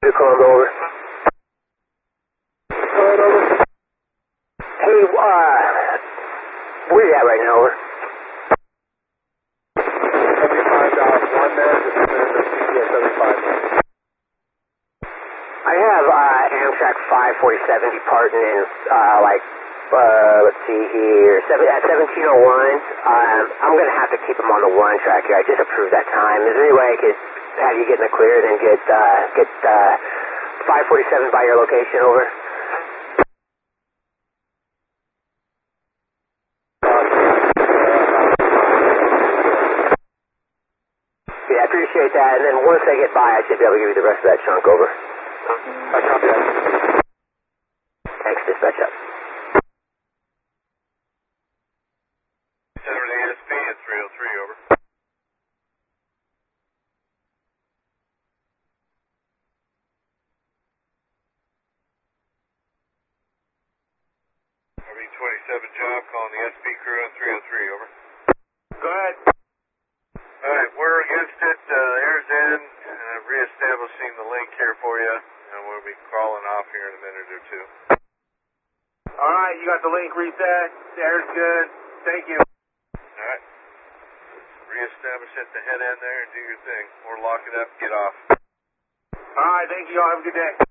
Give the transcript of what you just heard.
Colombo, over. Hey, where you at right now, over? 75,001 there, just a minute of CPS 75. I have Amtrak 547 departing in, let's see here, at 1701. I'm going to have to keep them on the 1 track here. I just approved that time. Is there any way I could have you get in the clear and then get 547 by your location, over? Yeah, I appreciate that. And then once I get by, I should be able to give you the rest of that chunk, over. I copy that. Thanks, dispatch up. Center to ASP at 303, over. RV-27 job, calling the SP crew on 303, over. Go ahead. Alright, we're against it, air's in, and I'm reestablishing the link here for you, and we'll be crawling off here in a minute or two. Alright, you got the link reset. The air's good. Thank you. Alright. Reestablish at the head end there and do your thing. Or lock it up, get off. Alright, thank you all. Have a good day.